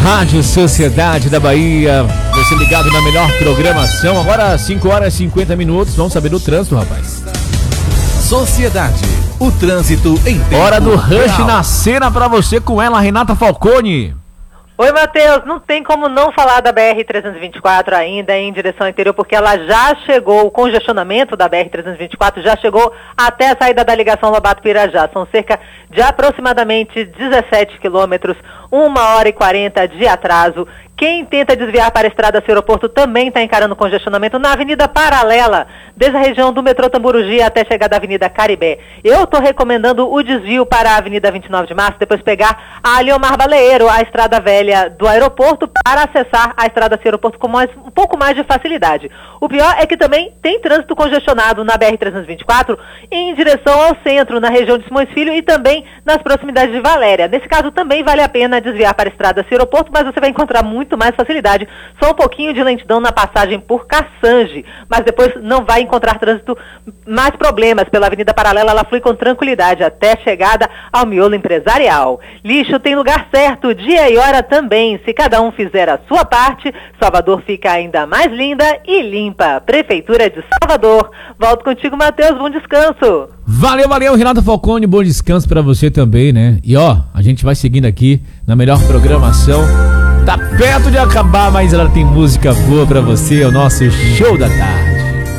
Rádio Sociedade da Bahia, você ligado na melhor programação. Agora 5 horas e 50 minutos, vamos saber do trânsito, rapaz. Sociedade, o trânsito em tempo Hora do rush real. na cena pra você com ela, Renata Falcone. Oi, Matheus, não tem como não falar da BR-324 ainda em direção ao interior, porque ela já chegou, o congestionamento da BR-324 já chegou até a saída da ligação Lobato-Pirajá. São cerca de aproximadamente 17 quilômetros, 1h40 de atraso. Quem tenta desviar para a estrada do aeroporto também está encarando congestionamento na avenida paralela, desde a região do metrô Tamburugi até chegar da avenida Caribé. Eu estou recomendando o desvio para a avenida 29 de março, depois pegar a Leomar Baleiro, a estrada velha do aeroporto, para acessar a estrada do aeroporto com um pouco mais de facilidade. O pior é que também tem trânsito congestionado na BR-324 em direção ao centro, na região de Simões Filho e também nas proximidades de Valéria. Nesse caso também vale a pena desviar para a estrada do aeroporto, mas você vai encontrar muito mais facilidade, só um pouquinho de lentidão na passagem por Caçange, mas depois não vai encontrar trânsito, mais problemas pela Avenida Paralela, ela flui com tranquilidade até a chegada ao miolo empresarial. Lixo tem lugar certo, dia e hora também, se cada um fizer a sua parte, Salvador fica ainda mais linda e limpa. Prefeitura de Salvador. Volto contigo, Matheus, bom descanso. Valeu, Renata Falcone, bom descanso pra você também, né? E ó, a gente vai seguindo aqui na melhor programação. Tá perto de acabar, mas ela tem música boa pra você, é o nosso Show da Tarde.